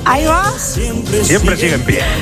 Ahí va. Siempre sigue en pie.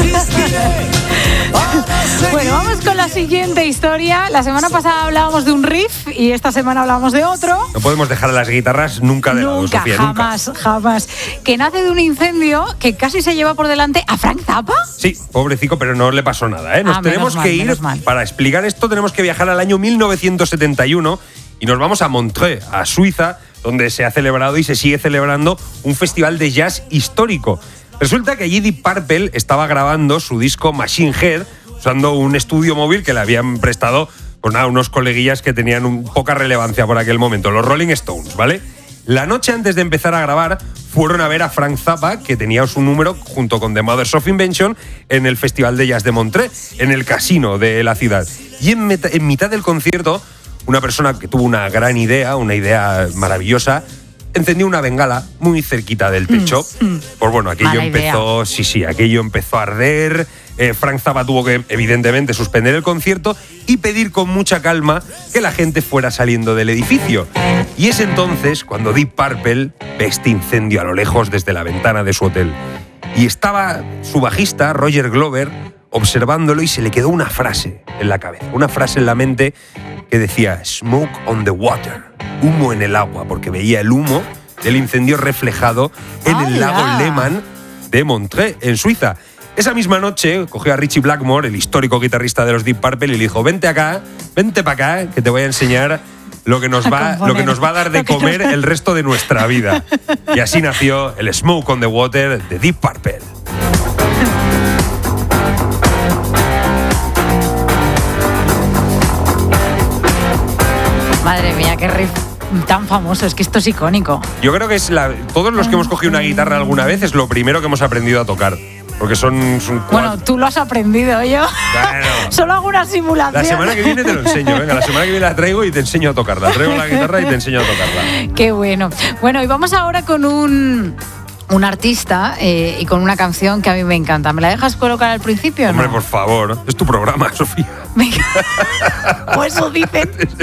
Bueno, vamos con la siguiente historia. La semana pasada hablábamos de un riff y esta semana hablamos de otro. No podemos dejar a las guitarras nunca de lado, Sofía, jamás. Que nace de un incendio que casi se lleva por delante a Frank Zappa. Sí, pobrecito, pero no le pasó nada, ¿eh? Nos tenemos que ir, para explicar esto, tenemos que viajar al año 1971 y nos vamos a Montreux, a Suiza, donde se ha celebrado y se sigue celebrando un festival de jazz histórico. Resulta que allí Deep Purple estaba grabando su disco Machine Head usando un estudio móvil que le habían prestado unos coleguillas que tenían poca relevancia por aquel momento, los Rolling Stones, ¿vale? La noche antes de empezar a grabar, fueron a ver a Frank Zappa, que tenía su número junto con The Mothers of Invention en el Festival de Jazz de Montreux, en el casino de la ciudad. Y en mitad del concierto, una persona que tuvo una gran idea, una idea maravillosa, encendió una bengala muy cerquita del techo. Pues bueno, aquello empezó a arder. Frank Zappa tuvo que, evidentemente, suspender el concierto y pedir con mucha calma que la gente fuera saliendo del edificio. Y es entonces cuando Deep Purple ve este incendio a lo lejos desde la ventana de su hotel. Y estaba su bajista, Roger Glover, observándolo y se le quedó una frase en la cabeza, una frase en la mente que decía "Smoke on the water", humo en el agua, porque veía el humo del incendio reflejado en el lago Lehmann de Montreux, en Suiza. Esa misma noche cogió a Ritchie Blackmore, el histórico guitarrista de los Deep Purple, y le dijo: vente para acá, que te voy a enseñar lo que nos va a dar de comer el resto de nuestra vida. Y así nació el Smoke on the Water de Deep Purple. Madre mía, qué riff tan famoso, es que esto es icónico. Yo creo que es todos los que hemos cogido una guitarra alguna vez es lo primero que hemos aprendido a tocar. Porque son bueno, tú lo has aprendido, yo. Bueno, solo hago una simulación. La semana que viene te lo enseño. Venga, la semana que viene la traigo y te enseño a tocarla. Traigo la guitarra y te enseño a tocarla. Qué bueno. Bueno, y vamos ahora con un artista y con una canción que a mí me encanta. ¿Me la dejas colocar al principio o no? Hombre, por favor. Es tu programa, Sofía. Venga. Pues eso dicen.